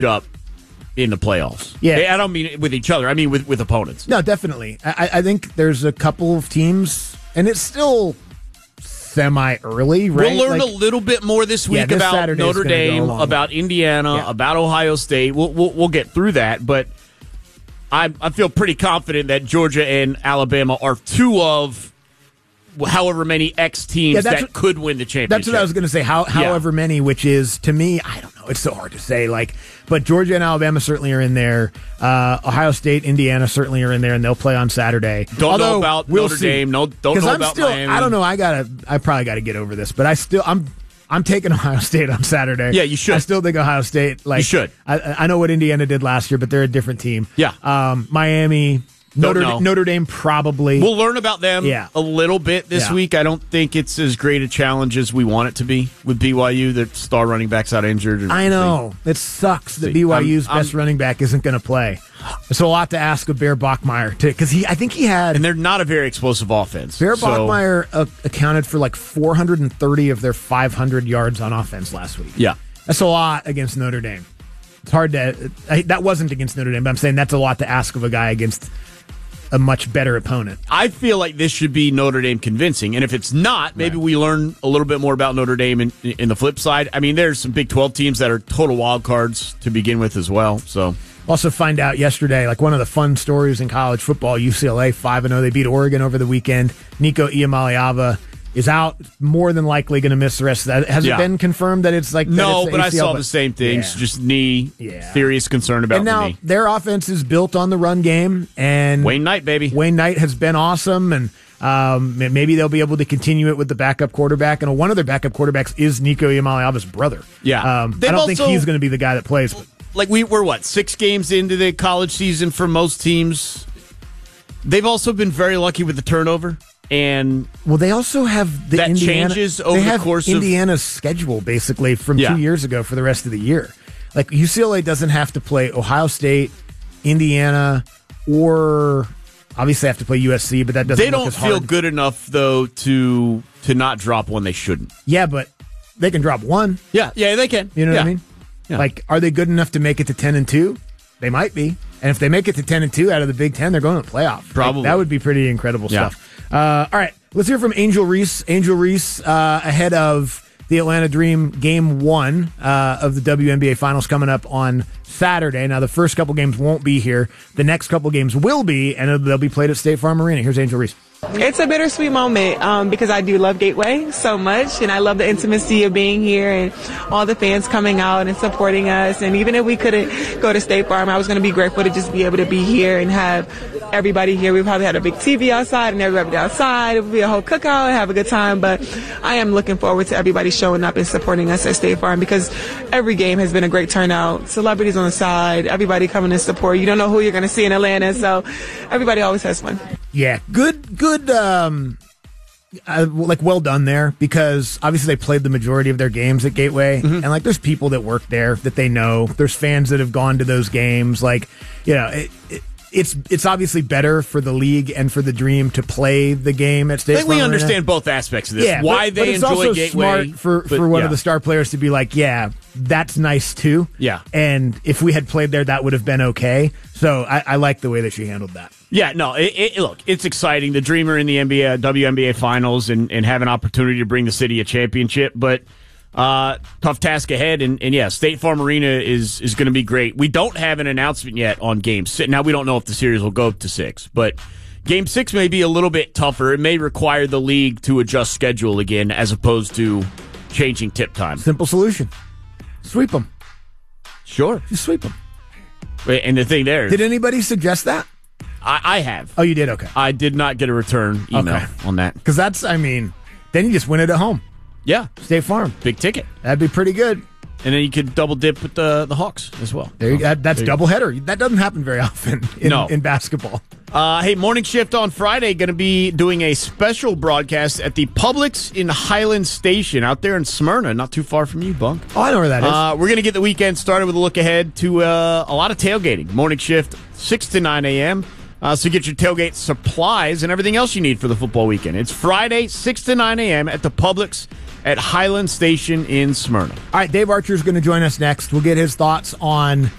up in the playoffs. Yeah. I don't mean with each other. I mean with opponents. No, definitely. I think there's a couple of teams, and it's still semi-early, right? We'll learn a little bit more this week this about Saturday's Notre Dame, about Indiana, about Ohio State. We'll get through that, but I feel pretty confident that Georgia and Alabama are two of however many X teams that could win the championship. That's what I was going to say. However many, which is, to me, I don't know. It's so hard to say. But Georgia and Alabama certainly are in there. Ohio State, Indiana certainly are in there, and they'll play on Saturday. Don't know about Notre Dame. Don't know about Miami. I don't know. I probably got to get over this, but I'm taking Ohio State on Saturday. Yeah, you should. I still think Ohio State. You should. I know what Indiana did last year, but they're a different team. Yeah. Miami. Notre Dame probably. We'll learn about them a little bit this week. I don't think it's as great a challenge as we want it to be with BYU. Their star running back's out injured. I know. It sucks that BYU's best running back isn't going to play. It's a lot to ask of Bear Bachmeier, because I think he had... And they're not a very explosive offense. Bear Bachmeier accounted for 430 of their 500 yards on offense last week. Yeah. That's a lot against Notre Dame. It's hard to... that wasn't against Notre Dame, but I'm saying that's a lot to ask of a guy against a much better opponent. I feel like this should be Notre Dame convincing, and if it's not, maybe we learn a little bit more about Notre Dame in the flip side. I mean, there's some Big 12 teams that are total wild cards to begin with as well. So also find out yesterday, one of the fun stories in college football, UCLA 5-0. They beat Oregon over the weekend. Nico Iamaleava is out, more than likely going to miss the rest of that. Has it been confirmed that it's no, but I saw the same things. Just knee, serious concern about the knee. And now their offense is built on the run game. And Wayne Knight, baby. Wayne Knight has been awesome, and maybe they'll be able to continue it with the backup quarterback. And one of their backup quarterbacks is Nico Iamaleava's brother. Yeah. I don't think he's going to be the guy that plays. But. We're 6 games into the college season for most teams. They've also been very lucky with the turnover. And they also have the Indiana, changes over the course of Indiana's schedule basically from 2 years ago for the rest of the year. UCLA doesn't have to play Ohio State, Indiana, or obviously have to play USC, but that doesn't. They don't feel good enough though to not drop one they shouldn't. Yeah, but they can drop one. Yeah, they can. You know what I mean? Yeah. Are they good enough to make it to 10-2? They might be. And if they make it to 10-2 out of the Big Ten, they're going to the playoff. Probably. That would be pretty incredible stuff. All right, let's hear from Angel Reese. Angel Reese ahead of the Atlanta Dream Game 1 of the WNBA Finals coming up on Saturday. Now, the first couple games won't be here. The next couple games will be, and they'll be played at State Farm Arena. Here's Angel Reese. It's a bittersweet moment because I do love Gateway so much, and I love the intimacy of being here and all the fans coming out and supporting us. And even if we couldn't go to State Farm, I was going to be grateful to just be able to be here and have everybody here. We probably had a big TV outside and everybody outside. It would be a whole cookout and have a good time. But I am looking forward to everybody showing up and supporting us at State Farm because every game has been a great turnout. Celebrities on the side, everybody coming to support. You don't know who you're going to see in Atlanta, so everybody always has fun. Yeah, good. Well done there, because obviously they played the majority of their games at Gateway, and there's people that work there that they know. There's fans that have gone to those games. It's obviously better for the league and for the Dream to play the game at State Farm. We understand both aspects of this. Yeah, why they enjoy Gateway. It's also smart for one of the star players to be like, yeah, that's nice too. Yeah. And if we had played there, that would have been okay. So I like the way that she handled that. Yeah, no, look, it's exciting. The Dreamer in the WNBA Finals and have an opportunity to bring the city a championship, but tough task ahead. And yeah, State Farm Arena is going to be great. We don't have an announcement yet on Game 6. Now, we don't know if the series will go up to 6, but Game 6 may be a little bit tougher. It may require the league to adjust schedule again as opposed to changing tip time. Simple solution. Sweep them. Sure. Just sweep them. And the thing there... Did anybody suggest that? I have. Oh, you did? Okay. I did not get a return email on that. Because then you just win it at home. Yeah. State Farm. Big ticket. That'd be pretty good. And then you could double dip with the Hawks as well. There you go. That's doubleheader. That doesn't happen very often in basketball. Hey, Morning Shift on Friday, going to be doing a special broadcast at the Publix in Highland Station out there in Smyrna, not too far from you, Bunk. Oh, I know where that is. We're going to get the weekend started with a look ahead to a lot of tailgating. Morning Shift, 6 to 9 a.m., so get your tailgate supplies and everything else you need for the football weekend. It's Friday, 6 to 9 a.m. at the Publix at Highland Station in Smyrna. All right, Dave Archer is going to join us next. We'll get his thoughts on